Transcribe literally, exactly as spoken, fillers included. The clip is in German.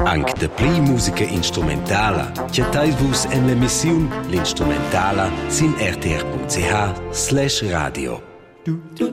Anche de pli musica instrumentala, chatteis-vus en l'emissiun L'instrumentala sin r t r punct c h slash radio.